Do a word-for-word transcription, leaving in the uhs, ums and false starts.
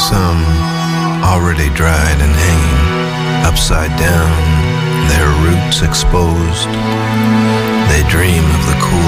some already dried and hanging upside down, their roots exposed. They dream of the cool